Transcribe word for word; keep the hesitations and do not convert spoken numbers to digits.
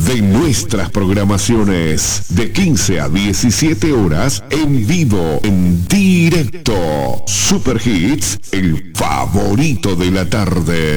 de nuestras programaciones de quince a diecisiete horas en vivo, en directo. Super Hits, el favorito de la tarde.